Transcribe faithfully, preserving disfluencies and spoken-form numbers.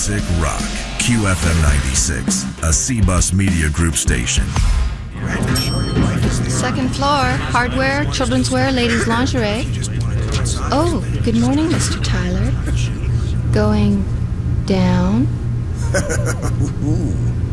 Classic Rock. Q F M ninety-six, a C-Bus Media Group station. Second floor, hardware, children's wear, ladies' lingerie. Oh, good morning, Mister Tyler. Going down?